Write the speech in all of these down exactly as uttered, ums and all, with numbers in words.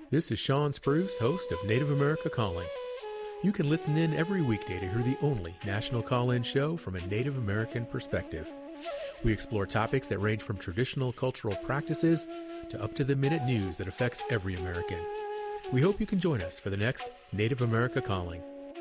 This is Sean Spruce, host of Native America Calling. You can listen in every weekday to hear the only national call-in show from a Native American perspective. We explore topics that range from traditional cultural practices to up-to-the-minute news that affects every American. We hope you can join us for the next Native America Calling.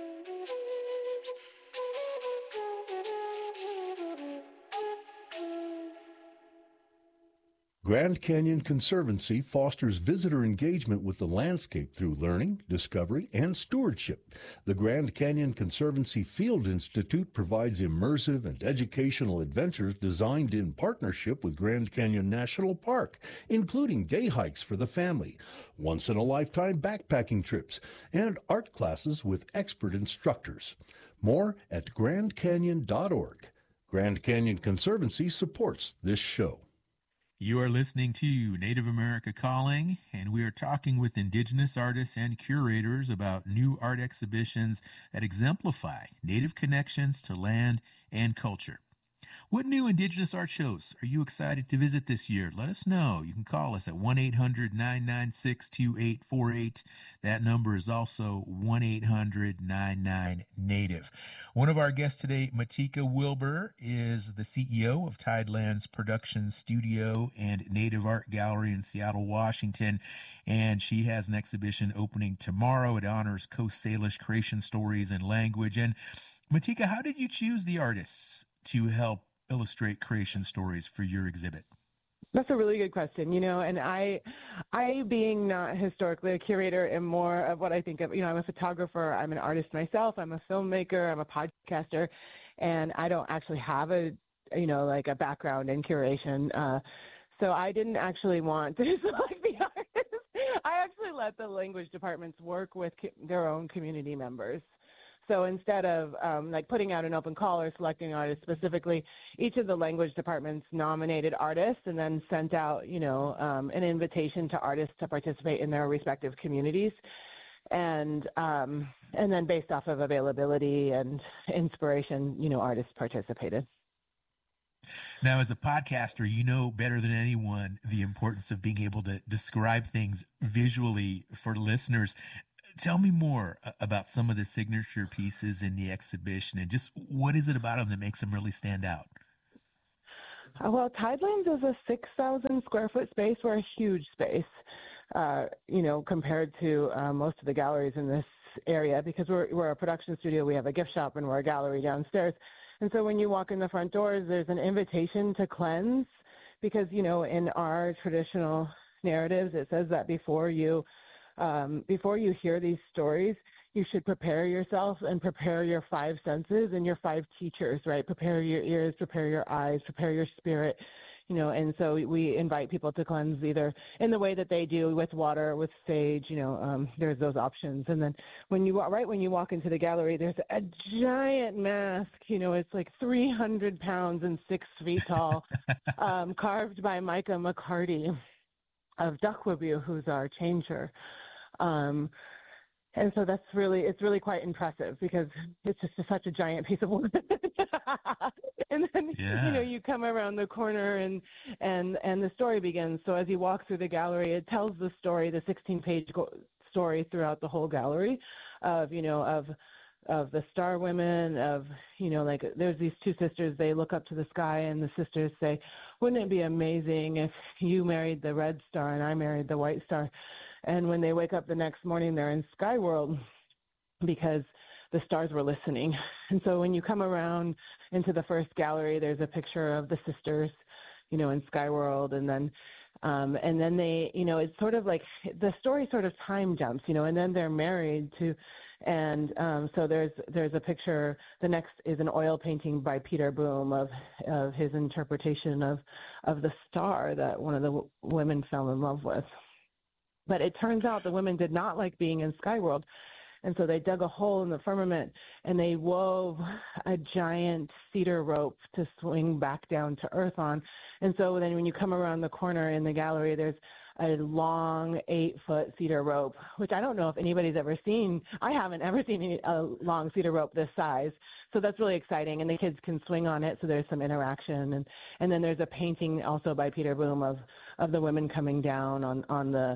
Grand Canyon Conservancy fosters visitor engagement with the landscape through learning, discovery, and stewardship. The Grand Canyon Conservancy Field Institute provides immersive and educational adventures designed in partnership with Grand Canyon National Park, including day hikes for the family, once-in-a-lifetime backpacking trips, and art classes with expert instructors. More at grand canyon dot org. Grand Canyon Conservancy supports this show. You are listening to Native America Calling, and we are talking with Indigenous artists and curators about new art exhibitions that exemplify Native connections to land and culture. What new Indigenous art shows are you excited to visit this year? Let us know. You can call us at one eight hundred nine nine six two eight four eight. That number is also one eight hundred nine nine Native. One of our guests today, Matika Wilbur, is the C E O of Tidelands Production Studio and Native Art Gallery in Seattle, Washington. And she has an exhibition opening tomorrow. It honors Coast Salish creation stories and language. And Matika, how did you choose the artists to help illustrate creation stories for your exhibit? That's a really good question, you know, and I, I being not historically a curator, am more of what I think of, you know, I'm a photographer, I'm an artist myself, I'm a filmmaker, I'm a podcaster, and I don't actually have a, you know, like a background in curation. Uh, so I didn't actually want to select the artists. I actually let the language departments work with co- their own community members. So instead of um, like putting out an open call or selecting artists specifically, each of the language departments nominated artists and then sent out, you know, um, an invitation to artists to participate in their respective communities. And um, and then based off of availability and inspiration, you know, artists participated. Now, as a podcaster, you know better than anyone the importance of being able to describe things visually for listeners. Tell me more about some of the signature pieces in the exhibition and just what is it about them that makes them really stand out? Uh, well, Tidelands is a six thousand square foot space. We're a huge space, uh, you know, compared to uh, most of the galleries in this area because we're, we're a production studio. We have a gift shop and we're a gallery downstairs. And so when you walk in the front doors, there's an invitation to cleanse because, you know, in our traditional narratives, it says that before you Um, before you hear these stories, you should prepare yourself and prepare your five senses and your five teachers, right? Prepare your ears, prepare your eyes, prepare your spirit, you know, and so we invite people to cleanse either in the way that they do with water, with sage, you know, um, there's those options. And then when you, right when you walk into the gallery, there's a giant mask, you know, it's like three hundred pounds and six feet tall, um, carved by Micah McCarty of Duckwabu, who's our changer. Um, and so that's really, it's really quite impressive because it's just a, such a giant piece of wood. And then, yeah. you know, you come around the corner and, and, and the story begins. So as you walk through the gallery, it tells the story, the sixteen page go- story throughout the whole gallery of, you know, of, of the star women, of, you know, like there's these two sisters, they look up to the sky and the sisters say, wouldn't it be amazing if you married the red star and I married the white star? And when they wake up the next morning, they're in Sky World because the stars were listening. And so when you come around into the first gallery, there's a picture of the sisters, you know, in Sky World. And then, um, and then they, you know, it's sort of like the story sort of time jumps, you know, and then they're married to, and um, so there's there's a picture. The next is an oil painting by Peter Boom of of his interpretation of of the star that one of the w- women fell in love with. But it turns out the women did not like being in Sky World, and so they dug a hole in the firmament and they wove a giant cedar rope to swing back down to earth on. And so then when you come around the corner in the gallery, there's a long eight-foot cedar rope, which I don't know if anybody's ever seen. I haven't ever seen a long cedar rope this size. So that's really exciting, and the kids can swing on it, so there's some interaction. And, and then there's a painting also by Peter Boom of, of the women coming down on, on the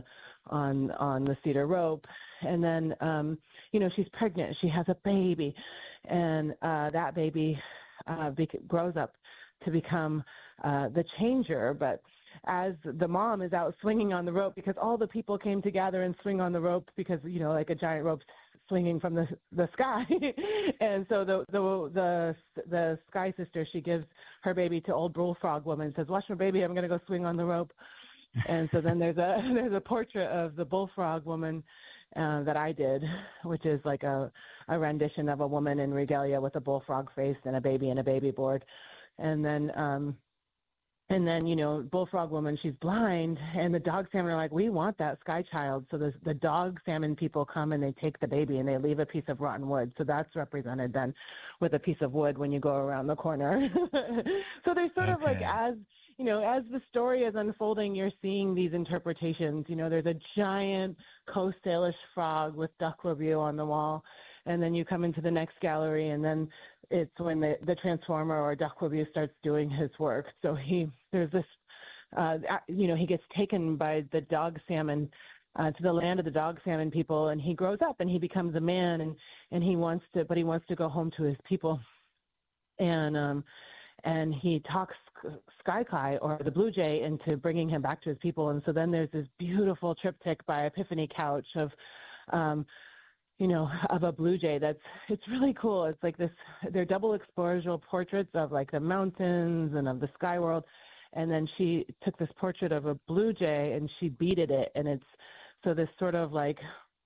on on the cedar rope. And then, um, you know, she's pregnant. She has a baby, and uh, that baby uh, be- grows up to become uh, the changer. But as the mom is out swinging on the rope, because all the people came to gather and swing on the rope because, you know, like a giant rope swinging from the the sky. And so the, the the the Sky Sister, she gives her baby to old Bullfrog Woman and says, watch my baby, I'm going to go swing on the rope. And so then there's a there's a portrait of the Bullfrog Woman uh, that I did, which is like a, a rendition of a woman in regalia with a bullfrog face and a baby and a baby board. And then, um, and then, you know, Bullfrog Woman, she's blind, and the dog salmon are like, we want that Sky Child. So the, the dog salmon people come and they take the baby and they leave a piece of rotten wood. So that's represented then with a piece of wood when you go around the corner. So there's sort okay. of like, as, you know, as the story is unfolding, you're seeing these interpretations. You know, there's a giant Coast Salish frog with duck review on the wall. And then you come into the next gallery, and then it's when the, the transformer or duck review starts doing his work. So he, there's this, uh, you know, he gets taken by the dog salmon uh, to the land of the dog salmon people, and he grows up and he becomes a man, and, and he wants to, but he wants to go home to his people. And, um, and he talks Sky Kai, or the blue jay, into bringing him back to his people. And so then there's this beautiful triptych by Epiphany Couch of, um, you know, of a blue jay. That's, it's really cool. It's like this, they're double exposure portraits of like the mountains and of the sky world. And then she took this portrait of a blue jay and she beaded it. And it's, so this sort of like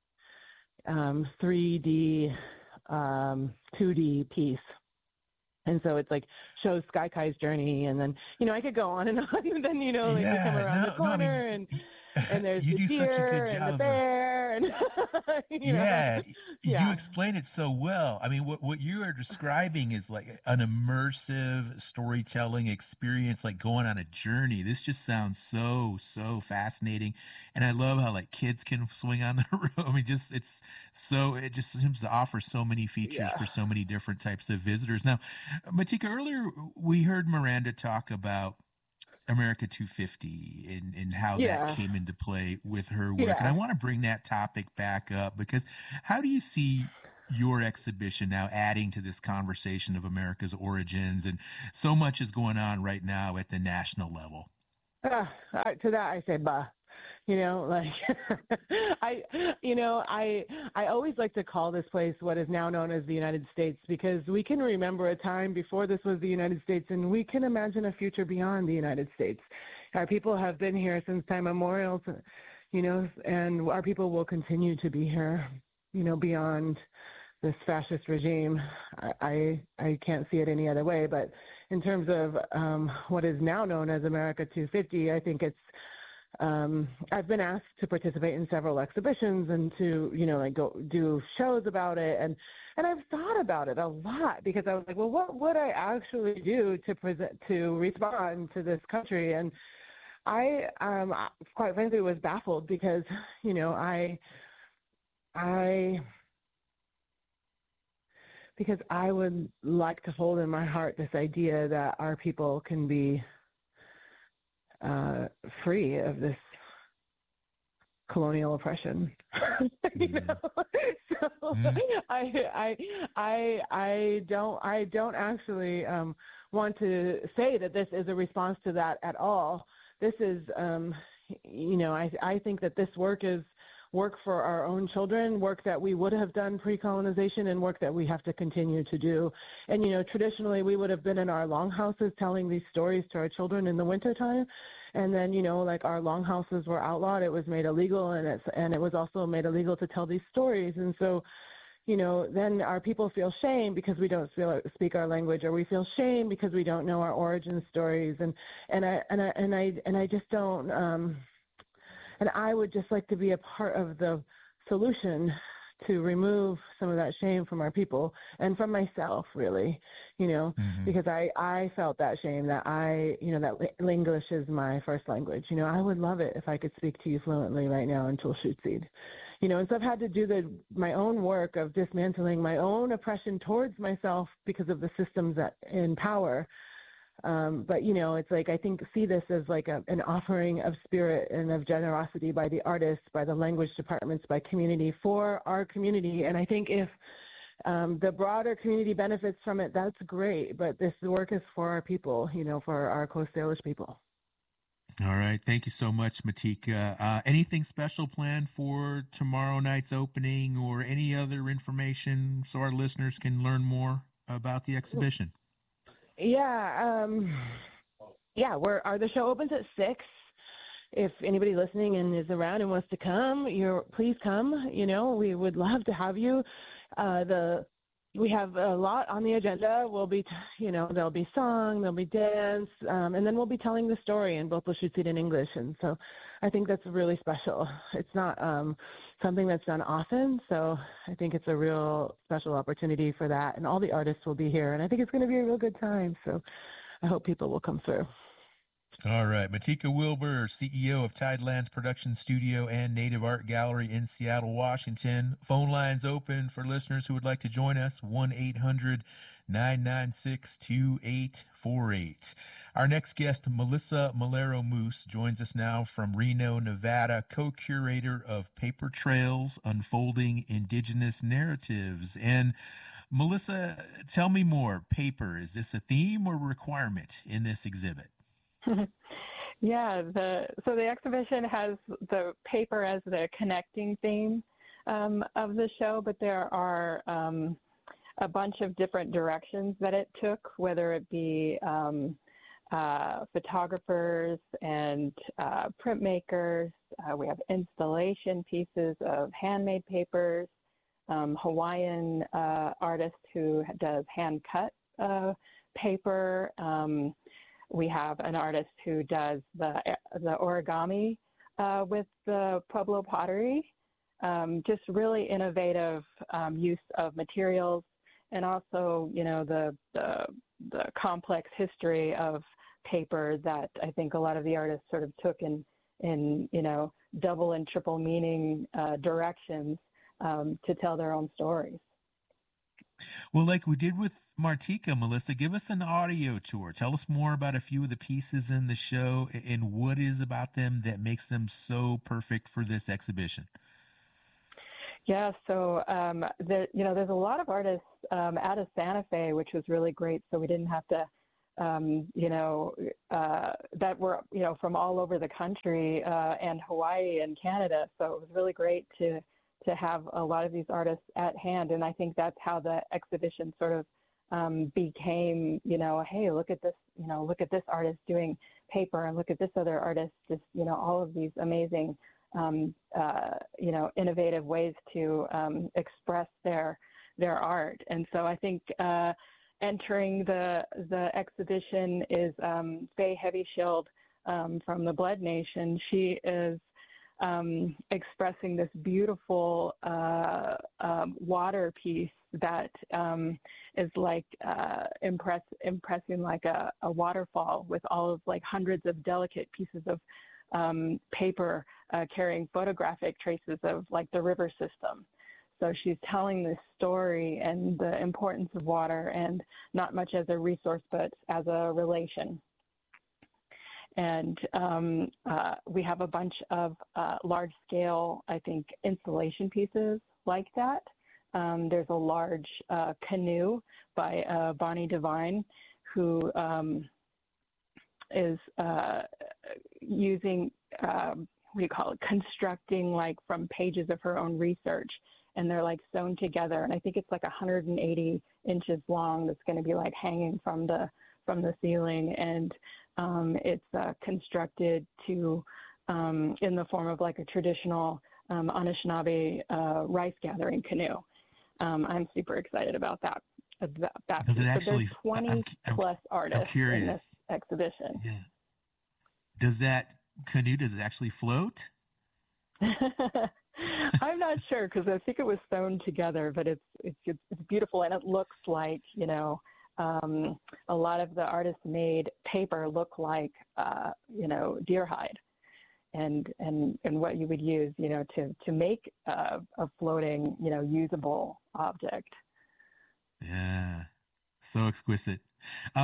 um, three D, um, two D piece. And so it's like shows Sky Kai's journey. And then, you know, I could go on and on. And then, you know, like yeah, you come around no, the corner no, I mean, and, and there's the deer and the bear. And, you yeah, know, yeah, you explain it so well. I mean, what, what you are describing is like an immersive storytelling experience, like going on a journey. This just sounds so, so fascinating. And I love how like kids can swing on the rope. I mean, just, it's so, it just seems to offer so many features yeah. for so many different types of visitors. Now, Matika, earlier we heard Miranda talk about America two fifty and, and how yeah. that came into play with her work. Yeah. And I want to bring that topic back up, because how do you see your exhibition now adding to this conversation of America's origins? And so much is going on right now at the national level. Uh, to that I say, bah. You know, like I, you know, I, I always like to call this place what is now known as the United States, because we can remember a time before this was the United States, and we can imagine a future beyond the United States. Our people have been here since time immemorial, you know, and our people will continue to be here, you know, beyond this fascist regime. I, I, I can't see it any other way. But in terms of um, what is now known as America two fifty, I think it's, Um, I've been asked to participate in several exhibitions and to, you know, like go do shows about it. And, and I've thought about it a lot, because I was like, well, what would I actually do to present, to respond to this country? And I, um, quite frankly, was baffled, because, you know, I, I, because I would like to hold in my heart this idea that our people can be Uh, free of this colonial oppression. you mm. know, so mm. I, I, I, I don't, I don't actually um, want to say that this is a response to that at all. This is, um, you know, I, I think that this work is work for our own children, work that we would have done pre-colonization, and work that we have to continue to do. And, you know, traditionally we would have been in our longhouses telling these stories to our children in the wintertime. And then, you know, like our longhouses were outlawed. It was made illegal, and it's, and it was also made illegal to tell these stories. And so, you know, then our people feel shame because we don't feel, speak our language, or we feel shame because we don't know our origin stories. And, and I, and I, and I, and I just don't, um, and I would just like to be a part of the solution to remove some of that shame from our people and from myself, really, you know, mm-hmm. because I, I felt that shame that I, you know, that English is my first language. You know, I would love it if I could speak to you fluently right now in Tulshutseed, you know, and so I've had to do the, my own work of dismantling my own oppression towards myself because of the systems that in power Um, but, you know, it's like, I think, see this as like a, an offering of spirit and of generosity by the artists, by the language departments, by community for our community. And I think if um, the broader community benefits from it, that's great. But this work is for our people, you know, for our Coast Salish people. All right. Thank you so much, Matika. Uh, anything special planned for tomorrow night's opening or any other information so our listeners can learn more about the exhibition? Yeah. Um, yeah. We're, are the show opens at six. If anybody listening and is around and wants to come, you're please come. You know, we would love to have you. Uh, the We have a lot on the agenda. We'll be, you know, there'll be song, there'll be dance, um, and then we'll be telling the story in both Lushootseed and English. And so I think that's really special. It's not um, something that's done often, so I think it's a real special opportunity for that. And all the artists will be here, and I think it's going to be a real good time. So I hope people will come through. All right. Matika Wilbur, C E O of Tidelands Production Studio and Native Art Gallery in Seattle, Washington. Phone lines open for listeners who would like to join us, one eight hundred nine nine six two eight four eight. Our next guest, Melissa Malero Moose, joins us now from Reno, Nevada, co-curator of Paper Trails, Unfolding Indigenous Narratives. And Melissa, tell me more. Paper, is this a theme or requirement in this exhibit? Yeah, the so the exhibition has the paper as the connecting theme um, of the show, but there are um, a bunch of different directions that it took, whether it be um, uh, photographers and uh, printmakers. Uh, we have installation pieces of handmade papers, um, Hawaiian uh, artist who does hand-cut uh, paper. Um, We have an artist who does the the origami uh, with the Pueblo pottery. Um, just really innovative um, use of materials, and also, you know, the, the the complex history of paper that I think a lot of the artists sort of took in in you know double and triple meaning uh, directions um, to tell their own stories. Well, like we did with Martika, Melissa, give us an audio tour. Tell us more about a few of the pieces in the show and what is about them that makes them so perfect for this exhibition. Yeah, so um, there, you know, there's a lot of artists um, out of Santa Fe, which was really great. So we didn't have to, um, you know, uh, that were you know from all over the country uh, and Hawaii and Canada. So it was really great to. to have a lot of these artists at hand. And I think that's how the exhibition sort of um, became, you know, hey, look at this, you know, look at this artist doing paper and look at this other artist, just, you know, all of these amazing, um, uh, you know, innovative ways to um, express their, their art. And so I think uh, entering the, the exhibition is um, Faye Heavyshield um, from the Blood Nation. She is Um, expressing this beautiful uh, um, water piece that um, is like uh, impress, impressing like a, a waterfall with all of like hundreds of delicate pieces of um, paper uh, carrying photographic traces of like the river system. So she's telling this story and the importance of water, and not much as a resource, but as a relation. And um, uh, we have a bunch of uh, large-scale, I think, installation pieces like that. Um, there's a large uh, canoe by uh, Bonnie Devine, who um, is uh, using, uh, what do you call it, constructing like from pages of her own research. And they're like sewn together. And I think it's like one hundred eighty inches long that's going to be like hanging from the from the ceiling. And Um, it's uh, constructed to um, in the form of like a traditional um, Anishinaabe uh, rice gathering canoe. Um, I'm super excited about that. About that. Does it so actually? there's twenty I'm, I'm, plus artists I'm in this exhibition. Yeah. Does that canoe? Does it actually float? I'm not sure because I think it was sewn together, but it's it's it's beautiful and it looks like you know. Um, a lot of the artists made paper look like, uh, you know, deer hide and, and, and what you would use, you know, to, to make uh, a floating, you know, usable object. Yeah. So exquisite. Um,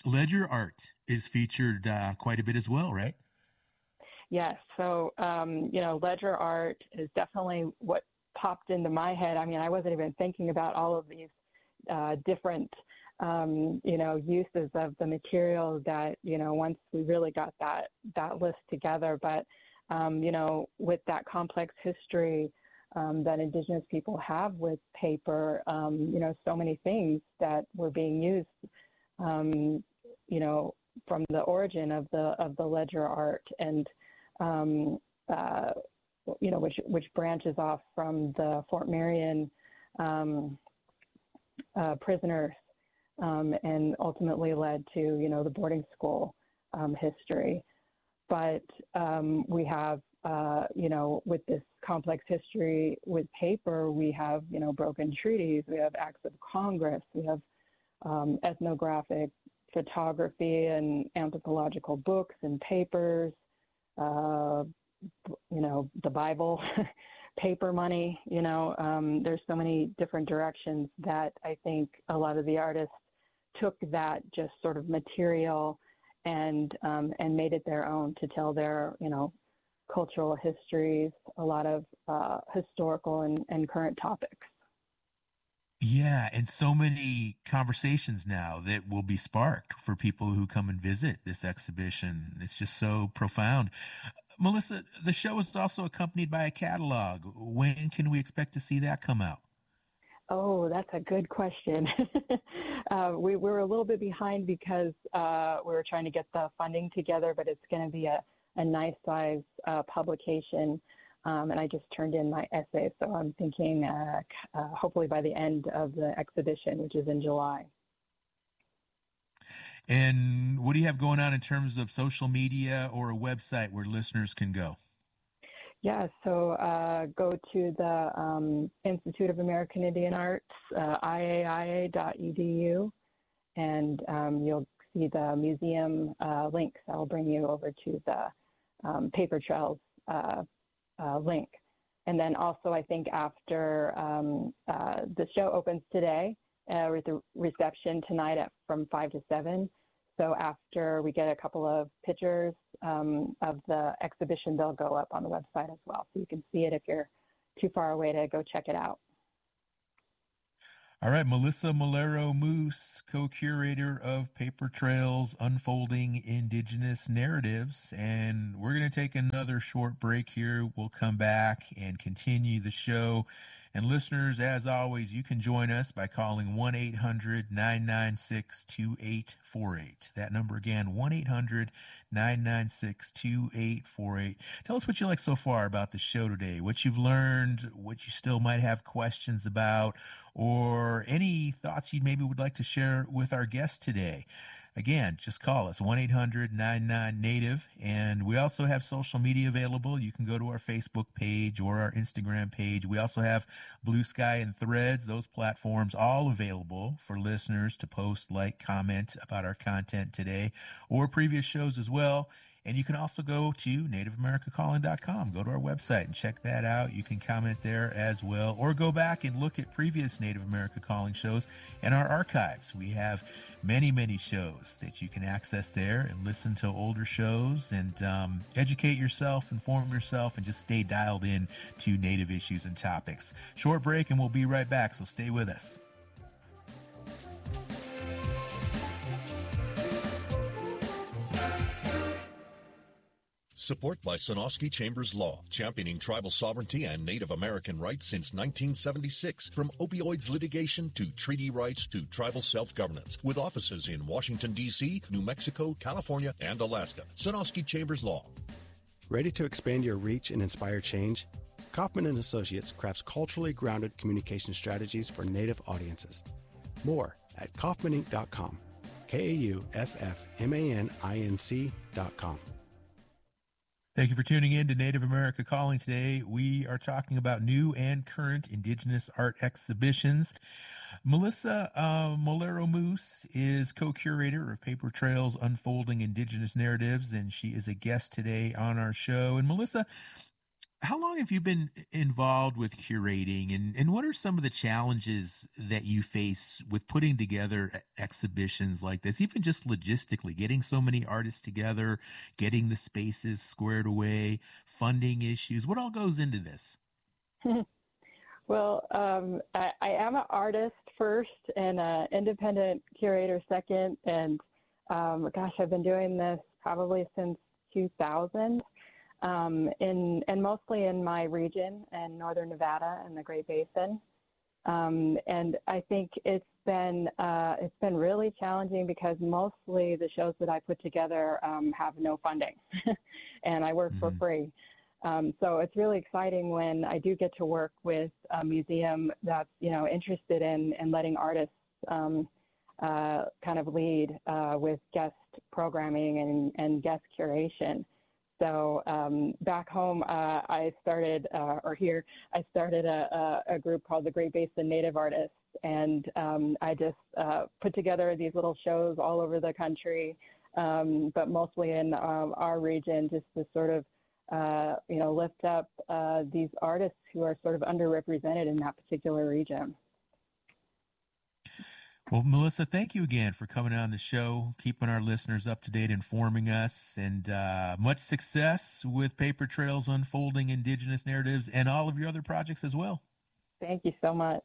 ledger art is featured uh, quite a bit as well, right? Yes. So, um, you know, ledger art is definitely what popped into my head. I mean, I wasn't even thinking about all of these uh, different, um, you know, uses of the material that, you know, once we really got that, that list together. But, um, you know, with that complex history um, that Indigenous people have with paper, um, you know, so many things that were being used, um, you know, from the origin of the of the ledger art, and um, uh, you know, which which branches off from the Fort Marion um, uh, prisoners, um, and ultimately led to, you know, the boarding school um, history. But um, we have, uh, you know, with this complex history with paper, we have, you know, broken treaties, we have acts of Congress, we have um, ethnographic photography and anthropological books and papers, uh, you know, the Bible, paper money, you know, um, there's so many different directions that I think a lot of the artists took that just sort of material and um, and made it their own to tell their, you know, cultural histories, a lot of uh, historical and, and current topics. Yeah, and so many conversations now that will be sparked for people who come and visit this exhibition. It's just so profound. Melissa, the show is also accompanied by a catalog. When can we expect to see that come out? Oh, that's a good question. uh, we, we were a little bit behind because uh, we were trying to get the funding together, but it's going to be a, a nice size uh, publication. Um, and I just turned in my essay, so I'm thinking uh, uh, hopefully by the end of the exhibition, which is in July. And what do you have going on in terms of social media or a website where listeners can go? Yeah, so uh, go to the um, Institute of American Indian Arts, uh, I A I A dot E D U, and um, you'll see the museum uh, links. That'll bring you over to the um, Paper Trails uh, uh, link. And then also, I think after um, uh, the show opens today, uh, with the reception tonight at from five to seven. So after we get a couple of pictures um, of the exhibition, they'll go up on the website as well. So you can see it if you're too far away to go check it out. All right, Melissa Molero Moose, co-curator of Paper Trails, Unfolding Indigenous Narratives. And we're going to take another short break here. We'll come back and continue the show. And listeners, as always, you can join us by calling one eight hundred nine nine six two eight four eight. That number again, one eight hundred nine nine six two eight four eight. Tell us what you like so far about the show today, what you've learned, what you still might have questions about, or any thoughts you maybe would like to share with our guest today. Again, just call us, one eight hundred nine nine native. And we also have social media available. You can go to our Facebook page or our Instagram page. We also have Blue Sky and Threads, those platforms all available for listeners to post, like, comment about our content today or previous shows as well. And you can also go to native america calling dot com. Go to our website and check that out. You can comment there as well, or go back and look at previous Native America Calling shows and our archives. We have many, many shows that you can access there and listen to older shows and um, educate yourself, inform yourself, and just stay dialed in to Native issues and topics. Short break, and we'll be right back, so stay with us. Support by Sonosky Chambers Law, championing tribal sovereignty and Native American rights since nineteen seventy-six. From opioids litigation to treaty rights to tribal self-governance. With offices in Washington, D C, New Mexico, California, and Alaska. Sonosky Chambers Law. Ready to expand your reach and inspire change? Kaufman and Associates crafts culturally grounded communication strategies for Native audiences. More at kaufman inc dot com. K A U F F M A N I N C dot com. Thank you for tuning in to Native America Calling today. We are talking about new and current Indigenous art exhibitions. Melissa uh, Molero Moose is co-curator of Paper Trails, Unfolding Indigenous Narratives, and she is a guest today on our show. And Melissa, how long have you been involved with curating, and, and what are some of the challenges that you face with putting together exhibitions like this, even just logistically, getting so many artists together, getting the spaces squared away, funding issues? What all goes into this? Well, um, I, I am an artist first and an independent curator second. And um, gosh, I've been doing this probably since two thousand. Um, in and mostly in my region in northern Nevada and the Great Basin, um, and I think it's been uh, it's been really challenging because mostly the shows that I put together um, have no funding, and I work mm-hmm. for free. Um, so it's really exciting when I do get to work with a museum that's you know interested in in letting artists um, uh, kind of lead uh, with guest programming and, and guest curation. So um, back home, uh, I started, uh, or here, I started a, a, a group called the Great Basin Native Artists, and um, I just uh, put together these little shows all over the country, um, but mostly in um, our region, just to sort of, uh, you know, lift up uh, these artists who are sort of underrepresented in that particular region. Well, Melissa, thank you again for coming on the show, keeping our listeners up to date, informing us, and uh, much success with Paper Trails Unfolding Indigenous Narratives and all of your other projects as well. Thank you so much.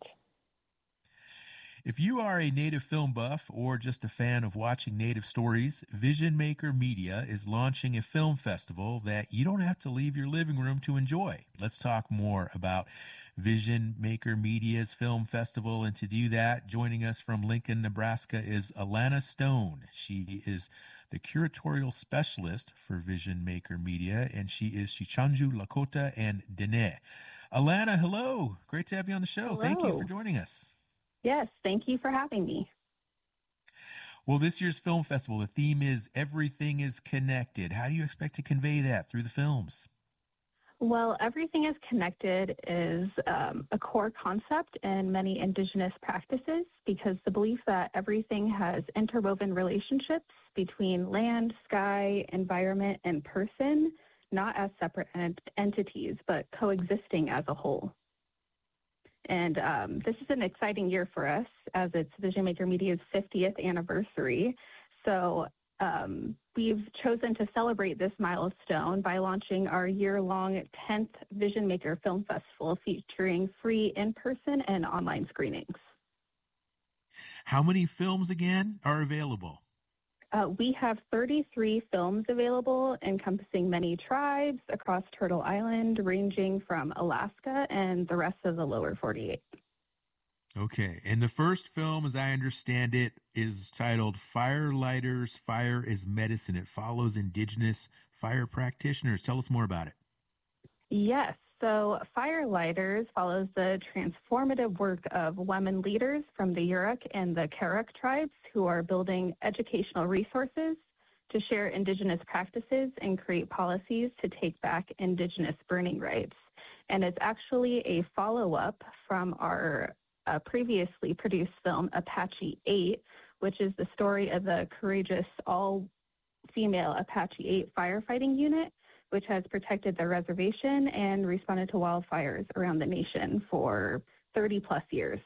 If you are a Native film buff or just a fan of watching Native stories, Vision Maker Media is launching a film festival that you don't have to leave your living room to enjoy. Let's talk more about Vision Maker Media's film festival. And to do that, joining us from Lincoln, Nebraska is Alana Stone. She is the curatorial specialist for Vision Maker Media, and she is Chichanju, Lakota, and Dene. Alana, hello. Great to have you on the show. Hello. Thank you for joining us. Yes, thank you for having me. Well, this year's film festival, the theme is Everything is Connected. How do you expect to convey that through the films? Well, Everything is Connected is um, a core concept in many Indigenous practices because the belief that everything has interwoven relationships between land, sky, environment, and person, not as separate ent- entities, but coexisting as a whole. And um, this is an exciting year for us as it's Vision Maker Media's fiftieth anniversary. So um, we've chosen to celebrate this milestone by launching our year-long tenth Vision Maker Film Festival featuring free in-person and online screenings. How many films again are available? Uh, we have thirty-three films available encompassing many tribes across Turtle Island, ranging from Alaska and the rest of the lower forty-eight. Okay. And the first film, as I understand it, is titled Firelighters, Fire is Medicine. It follows Indigenous fire practitioners. Tell us more about it. Yes. So Firelighters follows the transformative work of women leaders from the Yurok and the Karuk tribes who are building educational resources to share Indigenous practices and create policies to take back Indigenous burning rights. And it's actually a follow-up from our uh, previously produced film, Apache eight, which is the story of the courageous all-female Apache eight firefighting unit, which has protected the reservation and responded to wildfires around the nation for thirty plus years.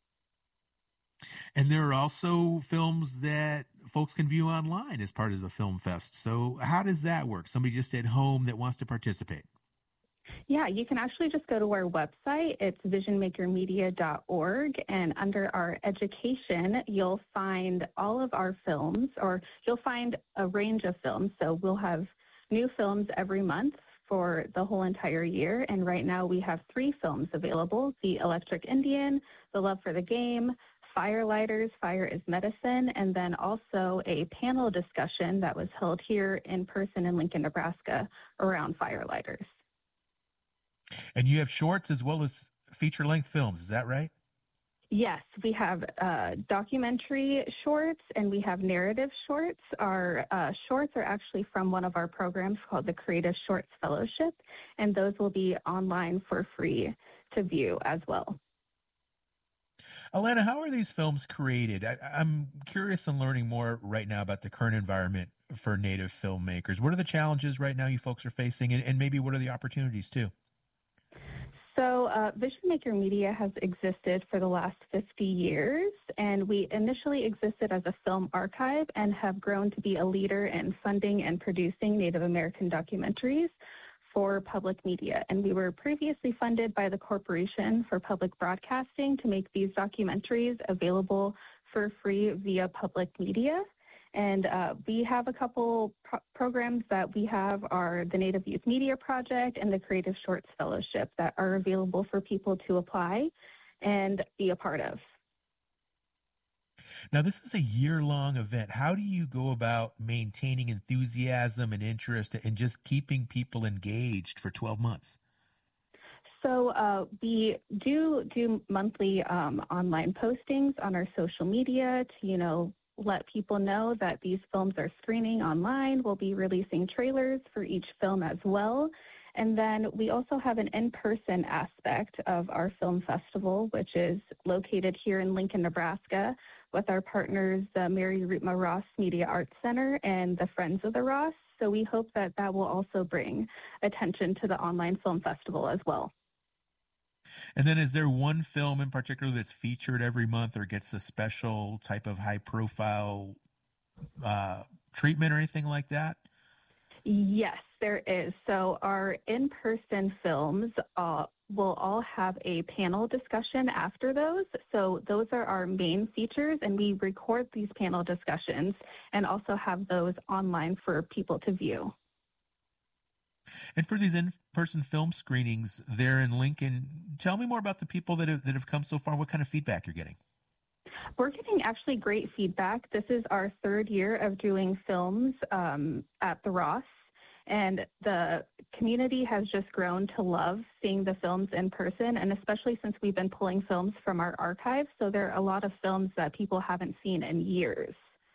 And there are also films that folks can view online as part of the Film Fest. So how does that work? Somebody just at home that wants to participate? Yeah, you can actually just go to our website. It's vision maker media dot org, and under our education, you'll find all of our films, or you'll find a range of films. So we'll have new films every month for the whole entire year. And right now we have three films available: The Electric Indian, The Love for the Game, Firelighters, Fire is Medicine, and then also a panel discussion that was held here in person in Lincoln, Nebraska around Firelighters. And you have shorts as well as feature-length films, is that right? Yes, we have uh, documentary shorts and we have narrative shorts. Our uh, shorts are actually from one of our programs called the Creative Shorts Fellowship, and those will be online for free to view as well. Alana, how are these films created? I, I'm curious in learning more right now about the current environment for Native filmmakers. What are the challenges right now you folks are facing, and, and maybe what are the opportunities too? So uh, Vision Maker Media has existed for the last fifty years, and we initially existed as a film archive and have grown to be a leader in funding and producing Native American documentaries for public media. And we were previously funded by the Corporation for Public Broadcasting to make these documentaries available for free via public media. And uh, we have a couple pro- programs that we have are the Native Youth Media Project and the Creative Shorts Fellowship that are available for people to apply and be a part of. Now, this is a year-long event. How do you go about maintaining enthusiasm and interest and just keeping people engaged for twelve months? So uh, we do do monthly um, online postings on our social media to, you know, let people know that these films are screening online. We'll be releasing trailers for each film as well. And then we also have an in-person aspect of our film festival, which is located here in Lincoln, Nebraska, with our partners, the Mary Rootma Ross Media Arts Center and the Friends of the Ross. So we hope that that will also bring attention to the online film festival as well. And then is there one film in particular that's featured every month or gets a special type of high-profile uh, treatment or anything like that? Yes, there is. So our in-person films uh, will all have a panel discussion after those. So those are our main features, and we record these panel discussions and also have those online for people to view. And for these in-person film screenings there in Lincoln, tell me more about the people that have, that have come so far. What kind of feedback you're getting? We're getting actually great feedback. This is our third year of doing films um, at the Ross, and the community has just grown to love seeing the films in person, and especially since we've been pulling films from our archives, so there are a lot of films that people haven't seen in years.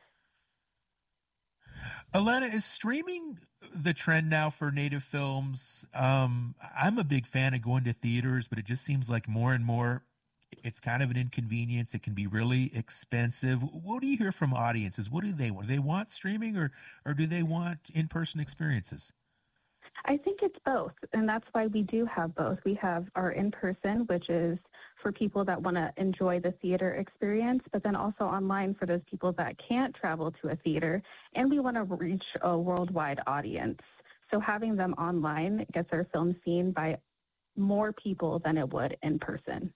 Alana, is streaming the trend now for Native films? Um, I'm a big fan of going to theaters, but it just seems like more and more it's kind of an inconvenience. It can be really expensive. What do you hear from audiences? What do they want? Do they want streaming or, or do they want in-person experiences? I think it's both, and that's why we do have both. We have our in-person, which is for people that want to enjoy the theater experience, but then also online for those people that can't travel to a theater, and we want to reach a worldwide audience. So having them online gets our film seen by more people than it would in person.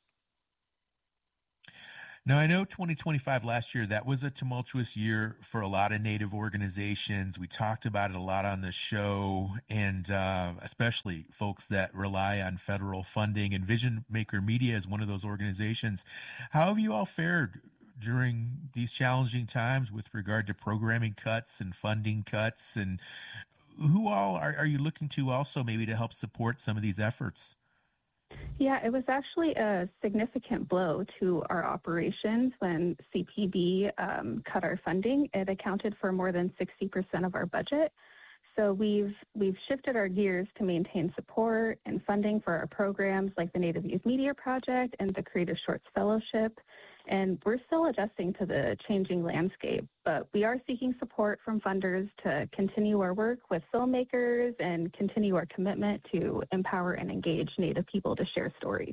Now, I know twenty twenty-five last year, that was a tumultuous year for a lot of Native organizations. We talked about it a lot on the show, and uh, especially folks that rely on federal funding. And Vision Maker Media is one of those organizations. How have you all fared during these challenging times with regard to programming cuts and funding cuts? And who all are, are you looking to also maybe to help support some of these efforts? Yeah, it was actually a significant blow to our operations when C P B um, cut our funding. It accounted for more than sixty percent of our budget. So we've we've shifted our gears to maintain support and funding for our programs like the Native Youth Media Project and the Creative Shorts Fellowship. And we're still adjusting to the changing landscape, but we are seeking support from funders to continue our work with filmmakers and continue our commitment to empower and engage Native people to share stories.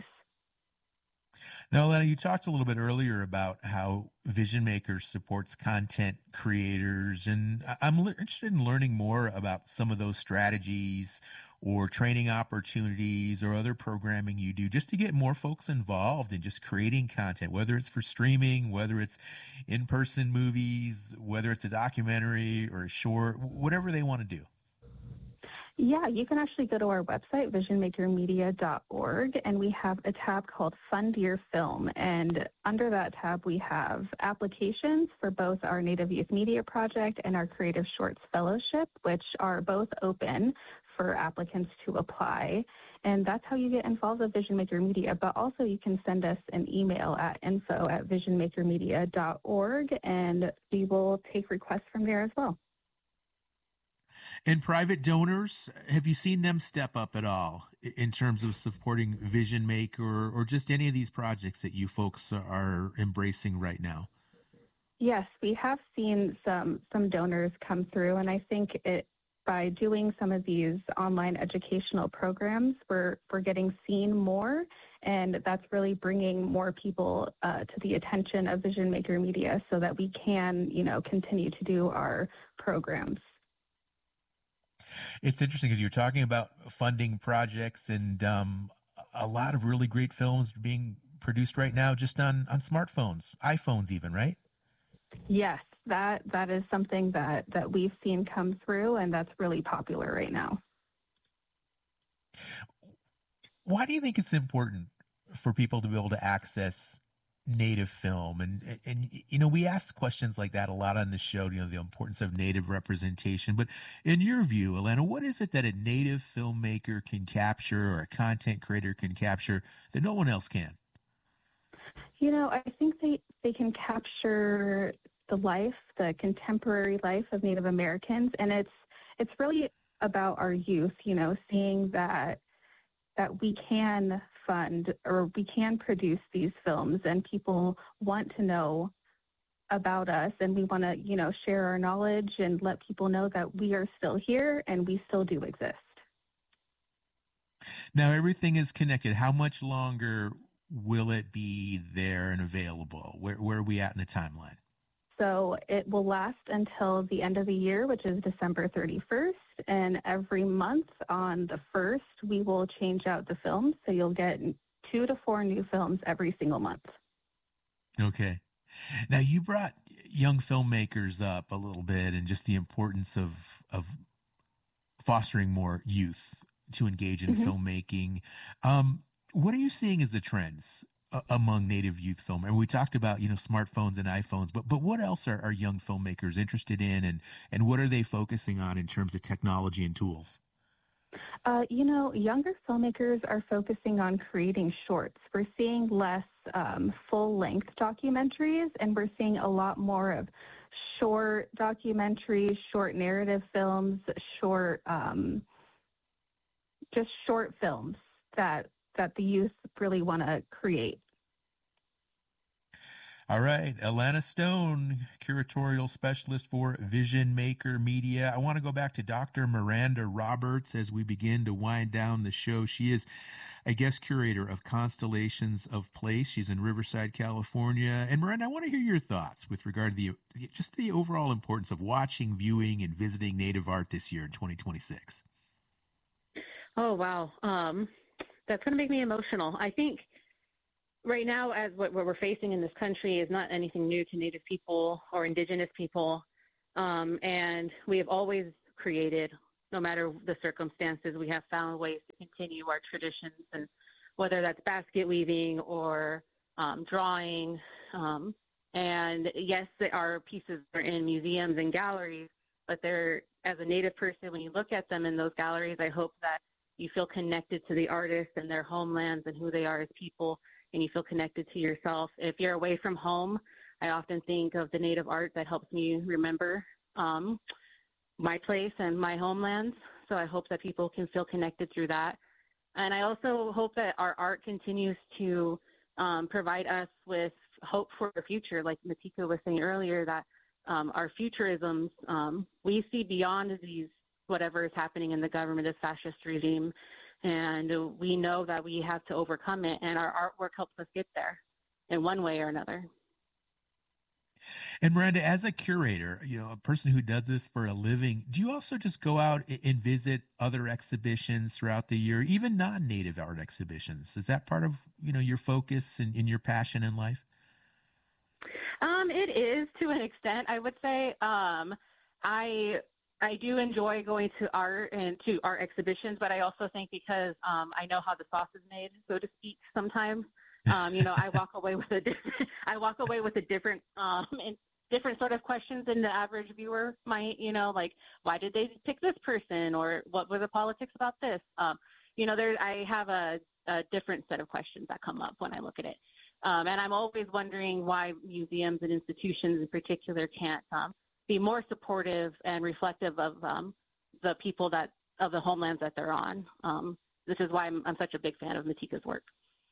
Now, Alana, you talked a little bit earlier about how Vision Maker supports content creators, and I'm interested in learning more about some of those strategies or training opportunities or other programming you do just to get more folks involved in just creating content, whether it's for streaming, whether it's in-person movies, whether it's a documentary or a short, whatever they want to do. Yeah, you can actually go to our website, vision maker media dot org, and we have a tab called Fund Your Film. And under that tab, we have applications for both our Native Youth Media Project and our Creative Shorts Fellowship, which are both open for applicants to apply. And that's how you get involved with Vision Maker Media. But also you can send us an email at info at vision maker media dot org, and we will take requests from there as well. And private donors, have you seen them step up at all in terms of supporting Vision Maker or, or just any of these projects that you folks are embracing right now? Yes, we have seen some some donors come through, and I think it by doing some of these online educational programs, we're, we're getting seen more, and that's really bringing more people uh, to the attention of Vision Maker Media so that we can, you know, continue to do our programs. It's interesting because you're talking about funding projects and um, a lot of really great films being produced right now just on, on smartphones, iPhones even, right? Yes, that that is something that, that we've seen come through, and that's really popular right now. Why do you think it's important for people to be able to access Native film? And, and, you know, we ask questions like that a lot on the show, you know, the importance of Native representation. But in your view, Alana, what is it that a Native filmmaker can capture or a content creator can capture that no one else can? You know, I think they, they can capture the life, the contemporary life of Native Americans. And it's it's really about our youth, you know, seeing that that we can fund or we can produce these films and people want to know about us, and we want to, you know, share our knowledge and let people know that we are still here and we still do exist. Now, everything is connected. How much longer will it be there and available? Where, where are we at in the timeline? So it will last until the end of the year, which is December thirty-first. And every month on the first, we will change out the films. So you'll get two to four new films every single month. Okay. Now, you brought young filmmakers up a little bit and just the importance of, of fostering more youth to engage in mm-hmm. filmmaking. Um, what are you seeing as the trends among Native youth film? And we talked about, you know, smartphones and iPhones, but but what else are, are young filmmakers interested in, and, and what are they focusing on in terms of technology and tools? Uh, you know, younger filmmakers are focusing on creating shorts. We're seeing less um, full-length documentaries, and we're seeing a lot more of short documentaries, short narrative films, short, um, just short films that that the youth really want to create. All right. Alana Stone, curatorial specialist for Vision Maker Media. I want to go back to Doctor Miranda Roberts as we begin to wind down the show. She is a guest curator of Constellations of Place. She's in Riverside, California. And Miranda, I want to hear your thoughts with regard to the just the overall importance of watching, viewing, and visiting Native art this year in twenty twenty-six. Oh, wow. Um, that's going to make me emotional. I think right now, as what, what we're facing in this country is not anything new to Native people or Indigenous people. Um, and we have always created, no matter the circumstances, we have found ways to continue our traditions, and whether that's basket weaving or um, drawing. Um, and yes, our pieces are in museums and galleries, but they're, as a Native person, when you look at them in those galleries, I hope that you feel connected to the artists and their homelands and who they are as people, and you feel connected to yourself. If you're away from home, I often think of the Native art that helps me remember um, my place and my homelands. So I hope that people can feel connected through that. And I also hope that our art continues to um, provide us with hope for the future. Like Matika was saying earlier, that um, our futurisms, um, we see beyond these, whatever is happening in the government, this fascist regime, and we know that we have to overcome it, and our artwork helps us get there in one way or another. And Miranda, as a curator, you know, a person who does this for a living, do you also just go out and visit other exhibitions throughout the year, even non-Native art exhibitions? Is that part of, you know, your focus and, and your passion in life? Um, it is, to an extent, I would say. Um, I I do enjoy going to art and to art exhibitions, but I also think because um, I know how the sauce is made, so to speak, sometimes, um, you know, I walk away with a different, I walk away with a different, um, and different sort of questions than the average viewer might, you know, like, why did they pick this person, or what were the politics about this? Um, you know, there, I have a, a different set of questions that come up when I look at it. Um, and I'm always wondering why museums and institutions in particular can't, um, be more supportive and reflective of um, the people that of the homelands that they're on. Um, this is why I'm, I'm such a big fan of Matika's work.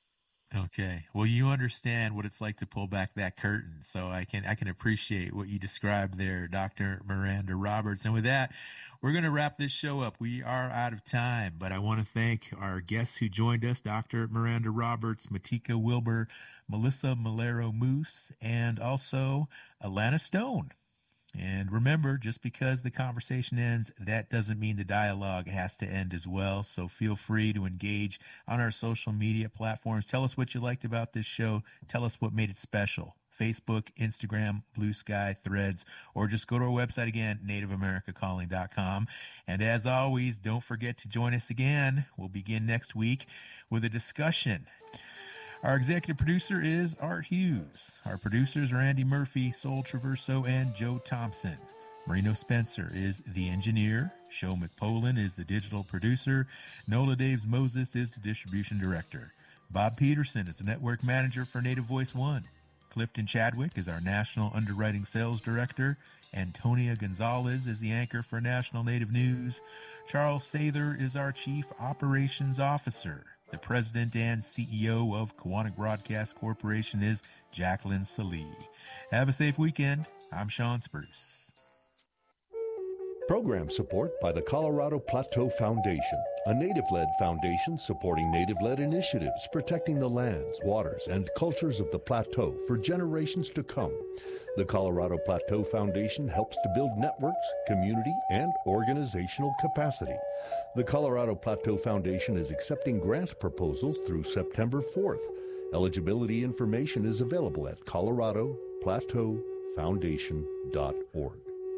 Okay. Well, you understand what it's like to pull back that curtain, so I can I can appreciate what you described there, Doctor Miranda Roberts. And with that, we're going to wrap this show up. We are out of time, but I want to thank our guests who joined us, Doctor Miranda Roberts, Matika Wilbur, Melissa Malero Moose, and also Alana Stone. And remember, just because the conversation ends, that doesn't mean the dialogue has to end as well. So feel free to engage on our social media platforms. Tell us what you liked about this show. Tell us what made it special. Facebook, Instagram, Blue Sky, Threads, or just go to our website again, native america calling dot com. And as always, don't forget to join us again. We'll begin next week with a discussion. Our executive producer is Art Hughes. Our producers are Andy Murphy, Sol Traverso, and Joe Thompson. Marino Spencer is the engineer. Sho McPolin is the digital producer. Nola Daves Moses is the distribution director. Bob Peterson is the network manager for Native Voice One. Clifton Chadwick is our national underwriting sales director. Antonia Gonzalez is the anchor for National Native News. Charles Sather is our chief operations officer. The president and C E O of Kawanak Broadcast Corporation is Jacqueline Salee. Have a safe weekend. I'm Sean Spruce. Program support by the Colorado Plateau Foundation, a Native-led foundation supporting Native-led initiatives protecting the lands, waters, and cultures of the Plateau for generations to come. The Colorado Plateau Foundation helps to build networks, community, and organizational capacity. The Colorado Plateau Foundation is accepting grant proposals through September fourth. Eligibility information is available at colorado plateau foundation dot org.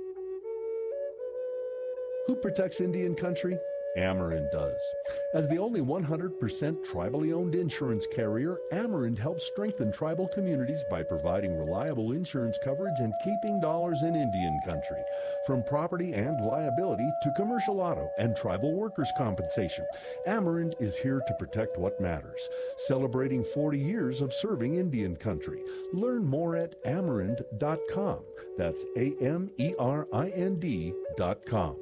Who protects Indian country? Amerind does. As the only one hundred percent tribally owned insurance carrier, Amerind helps strengthen tribal communities by providing reliable insurance coverage and keeping dollars in Indian country. From property and liability to commercial auto and tribal workers' compensation, Amerind is here to protect what matters. Celebrating forty years of serving Indian country. Learn more at amerind dot com. That's A M E R I N D dot com.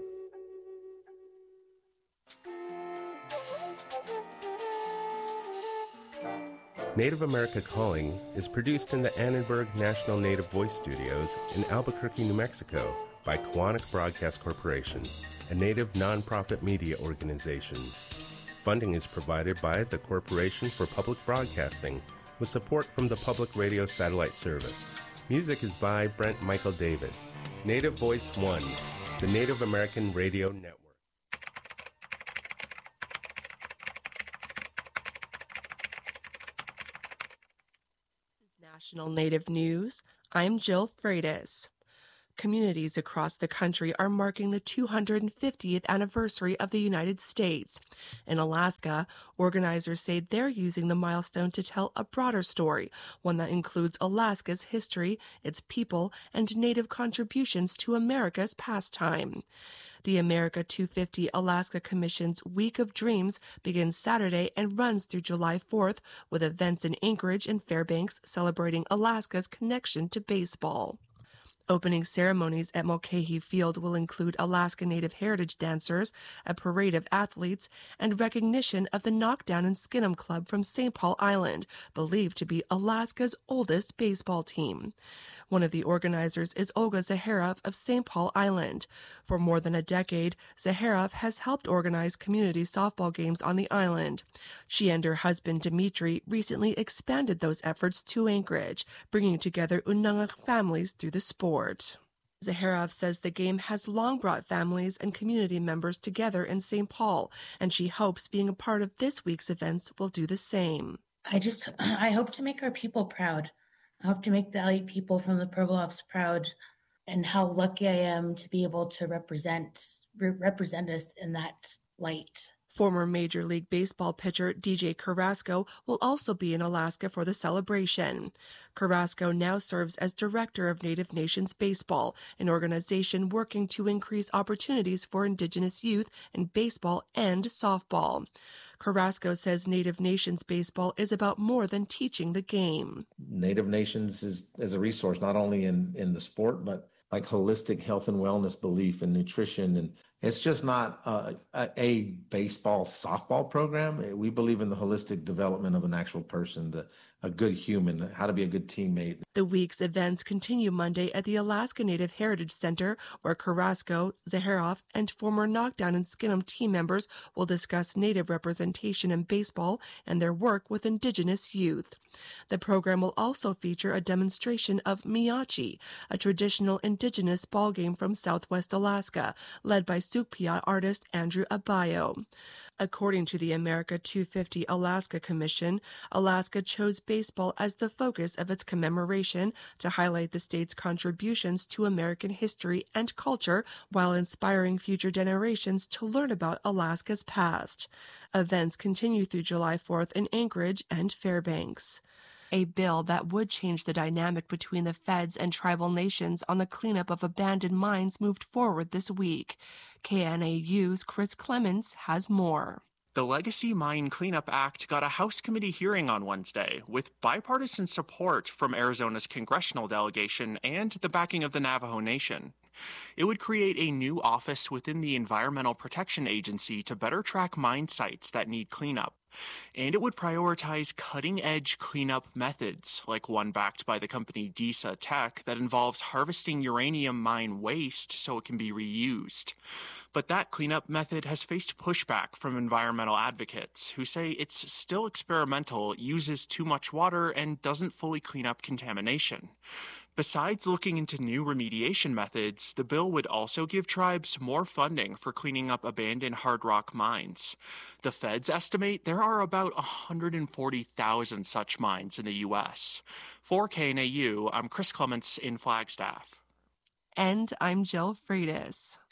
Native America Calling is produced in the Annenberg National Native Voice Studios in Albuquerque, New Mexico by Kawanak Broadcast Corporation, a Native nonprofit media organization. Funding is provided by the Corporation for Public Broadcasting with support from the Public Radio Satellite Service. Music is by Brent Michael Davids. Native Voice One, the Native American Radio Network. National Native News, I'm Jill Freitas. Communities across the country are marking the two hundred fiftieth anniversary of the United States. In Alaska, organizers say they're using the milestone to tell a broader story, one that includes Alaska's history, its people, and Native contributions to America's pastime. The America two fifty Alaska Commission's Week of Dreams begins Saturday and runs through July fourth, with events in Anchorage and Fairbanks celebrating Alaska's connection to baseball. Opening ceremonies at Mulcahy Field will include Alaska Native Heritage dancers, a parade of athletes, and recognition of the Knockdown and Skin'em Club from Saint Paul Island, believed to be Alaska's oldest baseball team. One of the organizers is Olga Zaharov of Saint Paul Island. For more than a decade, Zaharov has helped organize community softball games on the island. She and her husband Dimitri recently expanded those efforts to Anchorage, bringing together Unangak families through the sport. Zaharov says the game has long brought families and community members together in Saint Paul, and she hopes being a part of this week's events will do the same. I just, I hope to make our people proud. I hope to make the Aleut people from the Pribilofs proud, and how lucky I am to be able to represent re- represent us in that light. Former Major League Baseball pitcher D J Carrasco will also be in Alaska for the celebration. Carrasco now serves as Director of Native Nations Baseball, an organization working to increase opportunities for Indigenous youth in baseball and softball. Carrasco says Native Nations Baseball is about more than teaching the game. Native Nations is, is a resource not only in, in the sport, but like holistic health and wellness belief and nutrition and It's just not uh, a, a baseball, softball program. We believe in the holistic development of an actual person, the, a good human, how to be a good teammate. The week's events continue Monday at the Alaska Native Heritage Center, where Carrasco, Zaharoff, and former Knockdown and Skin'em team members will discuss Native representation in baseball and their work with Indigenous youth. The program will also feature a demonstration of Miyachi, a traditional Indigenous ball game from Southwest Alaska, led by Sukpiat artist Andrew Abayo. According to the America two fifty Alaska Commission, Alaska chose baseball as the focus of its commemoration to highlight the state's contributions to American history and culture while inspiring future generations to learn about Alaska's past. Events continue through July fourth in Anchorage and Fairbanks. A bill that would change the dynamic between the feds and tribal nations on the cleanup of abandoned mines moved forward this week. K N A U's Chris Clements has more. The Legacy Mine Cleanup Act got a House committee hearing on Wednesday, with bipartisan support from Arizona's congressional delegation and the backing of the Navajo Nation. It would create a new office within the Environmental Protection Agency to better track mine sites that need cleanup. And it would prioritize cutting-edge cleanup methods, like one backed by the company DISA Tech that involves harvesting uranium mine waste so it can be reused. But that cleanup method has faced pushback from environmental advocates who say it's still experimental, uses too much water, and doesn't fully clean up contamination. Besides looking into new remediation methods, the bill would also give tribes more funding for cleaning up abandoned hard rock mines. The feds estimate there are about one hundred forty thousand such mines in the U S. For K N A U, I'm Chris Clements in Flagstaff. And I'm Jill Freitas.